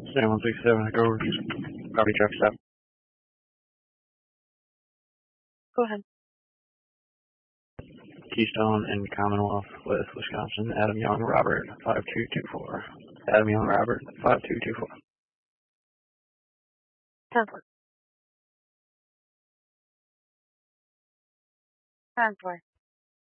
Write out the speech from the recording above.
Sam 167, go over. Copy, traffic stop. Go ahead. Keystone and Commonwealth, West Wisconsin. Adam Young, Robert, 5224. Adam Young, Robert, 5224. 10-4. 10-4.